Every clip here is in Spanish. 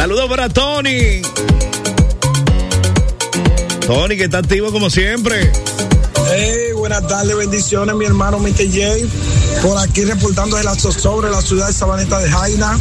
Saludos para Tony. Tony, que está activo como siempre. Hey, buenas tardes, bendiciones, mi hermano Mr. J. Por aquí reportando de la zozobra, la ciudad de Sabaneta de Jaina.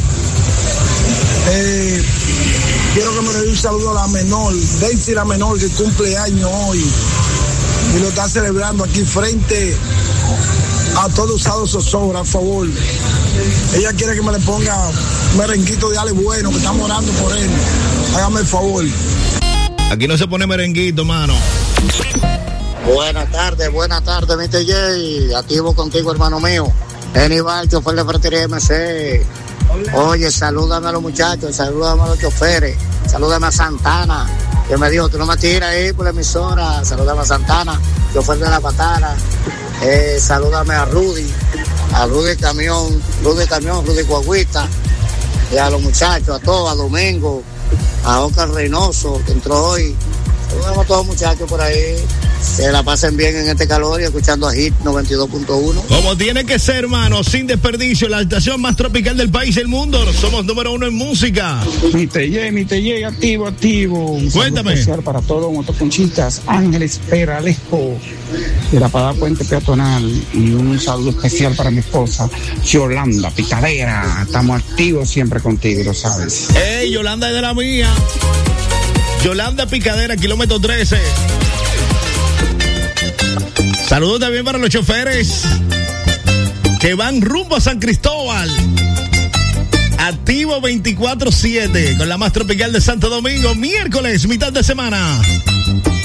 Quiero que me dé un saludo a la menor, Daisy la menor, que cumple años hoy. Y lo está celebrando aquí frente a todo usado zozobra, a favor. Ella quiere que me le ponga un merenguito de Ale Bueno, que estamos orando por él. Hágame el favor. Aquí no se pone merenguito, mano. Buenas tardes, Mr. J. Activo contigo, hermano mío. Aníbal, chofer de Ferretería MC. Oye, salúdame a los muchachos, salúdame a los choferes, salúdame a Santana, que me dijo que no me tira ahí por la emisora. Salúdame a Santana, chofer de La Patana. Salúdame a Rudy Camión, Rudy Guaguita. Y a los muchachos, a todos, a Domingo, a Oscar Reynoso, que entró hoy. Saludamos a todos los muchachos por ahí. Que la pasen bien en este calor y escuchando a Hit 92.1. Como tiene que ser, hermano, sin desperdicio, la estación más tropical del país y el mundo. Somos número 1 en música. Mr. J, activo. Un Cuéntame. especial para todos los motoconchitas, Ángeles Peralejo, de la Parada Puente Peatonal. Y un saludo especial para mi esposa, Yolanda Picadera. Estamos activos siempre contigo, lo sabes. Hey, Yolanda es de la mía. Yolanda Picadera, kilómetro 13. Saludos también para los choferes que van rumbo a San Cristóbal. Activo 24/7 con la más tropical de Santo Domingo. Miércoles, mitad de semana.